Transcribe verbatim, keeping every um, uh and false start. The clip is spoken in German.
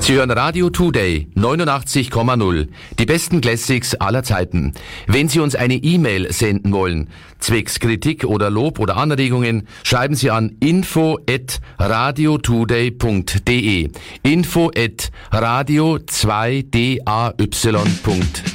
Sie hören Radio Today neunundachtzig Komma null. Die besten Classics aller Zeiten. Wenn Sie uns eine E-Mail senden wollen, zwecks Kritik oder Lob oder Anregungen, schreiben Sie an info at radiotoday punkt de. info at radio zwei day punkt de.